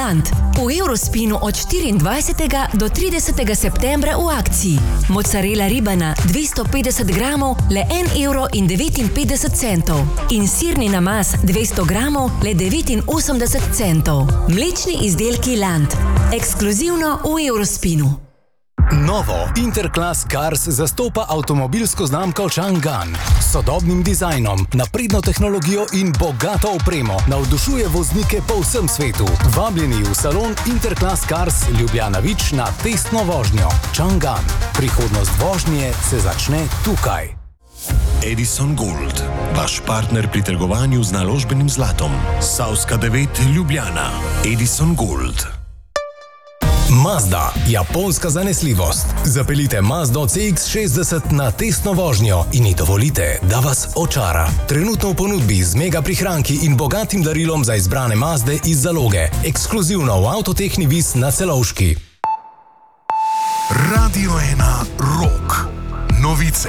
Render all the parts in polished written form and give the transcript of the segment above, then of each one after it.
Land. V Eurospinu od 24. do 30. septembra v akciji. Mozzarella ribana 250 gramov le €1,59 in sirni namaz 200 gramov le 89 centov. Mlečni izdelki Land. Ekskluzivno v Eurospinu. Novo Interclass Cars zastopa avtomobilsko znamko Chang'an. S sodobnim dizajnom, napredno tehnologijo in bogato opremo navdušuje voznike po vsem svetu. Vabljeni v salon Interclass Cars Ljubljana Vič na testno vožnjo. Chang'an. Prihodnost vožnje se začne tukaj. Edison Gold, vaš partner pri trgovanju z naložbenim zlatom. Savska 9 Ljubljana. Edison Gold. Mazda, japonska zanesljivost. Zapeljite Mazdo CX-60 na testno vožnjo in ji dovolite, da vas očara. Trenutno v ponudbi z mega prihranki in bogatim darilom za izbrane Mazde iz zaloge. Ekskluzivno v Avtotehni Vis na Celovški. Radio 1 Rock. Novice.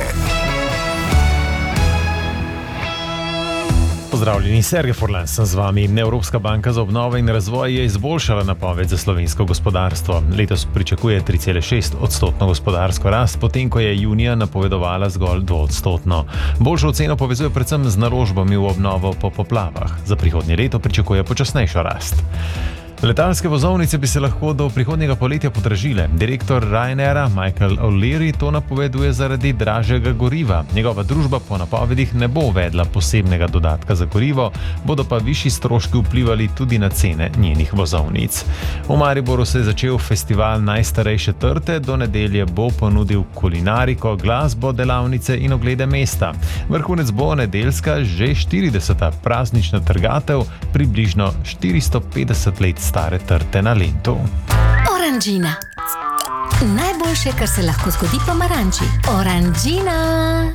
Pozdravljeni, Sergej Furlan sem z vami. Evropska banka za obnovo in razvoj je izboljšala napoved za slovensko gospodarstvo. Letos pričakuje 3,6% gospodarsko rast, potem ko je junija napovedovala zgolj 2%. Boljšo oceno povezuje predvsem z naložbami v obnovo po poplavah. Za prihodnje leto pričakuje počasnejšo rast. Letalske vozovnice bi se lahko do prihodnjega poletja podražile. Direktor Ryanaira Michael O'Leary to napoveduje zaradi dražjega goriva. Njegova družba po napovedih ne bo uvedla posebnega dodatka za gorivo, bodo pa višji stroški vplivali tudi na cene njenih vozovnic. V Mariboru se je začel festival najstarejše trte, do nedelje bo ponudil kulinariko, glasbo, delavnice in oglede mesta. Vrhunec bo nedeljska že 40. praznična trgatev, približno 450 let stare trte na Lentu. Oranžina. Najboljše, kar se lahko zgodi pomaranči. Oranžina.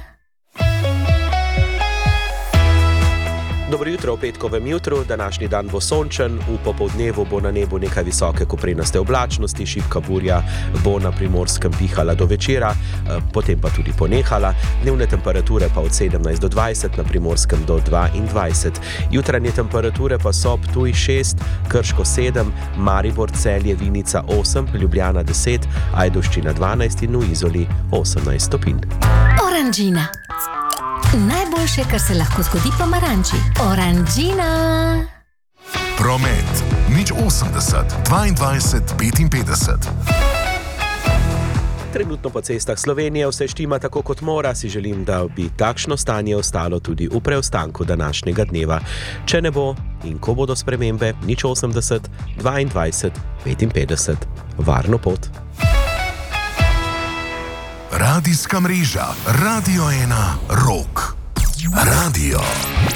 Dobro jutro v petkovem jutru, današnji dan bo sončen, v popoldnevu bo na nebu nekaj visoke koprenaste oblačnosti, šibka burja bo na Primorskem pihala do večera, potem pa tudi ponehala, dnevne temperature pa od 17 do 20, na Primorskem do 22. Jutranje temperature pa so Ptuj 6, Krško 7, Maribor, Celje, Vinica 8, Ljubljana 10, Ajdovščina 12 in v Izoli 18 stopinj. Oranžina. Najboljše, kar se lahko zgodi pomaranči. Oranžina. Promet. 080 22 55. Trenutno po cestah Slovenije vse štima tako kot mora, si želim, da bi takšno stanje ostalo tudi v preostanku današnjega dneva. Če ne bo in ko bodo spremembe, 080 22 55. Varno pot. Radijska mreža Radio 1 Rock. Radio